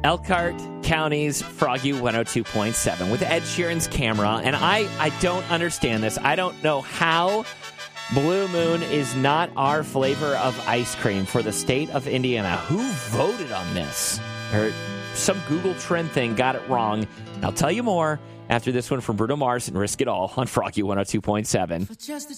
Elkhart County's Froggy 102.7 with Ed Sheeran's Camera. And I don't understand this. I don't know how Blue Moon is not our flavor of ice cream for the state of Indiana. Who voted on this? Or some Google trend thing got it wrong. And I'll tell you more after this one from Bruno Mars and Risk It All on Froggy 102.7.